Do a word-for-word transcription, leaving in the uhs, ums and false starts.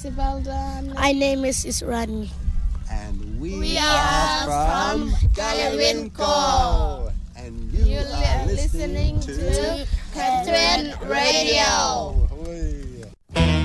Ibaldan. My name is Israni. And we, We are are from from Galawinko. And you, You are li- listening listening to to Catherine Radio.